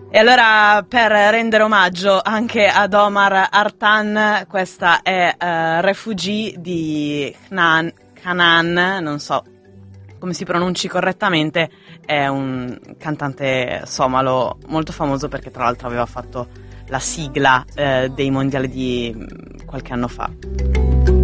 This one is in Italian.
E allora, per rendere omaggio anche ad Omar Artan, questa è Refugee di Kanan, non so come si pronunci correttamente, è un cantante somalo molto famoso perché tra l'altro aveva fatto la sigla dei mondiali di qualche anno fa.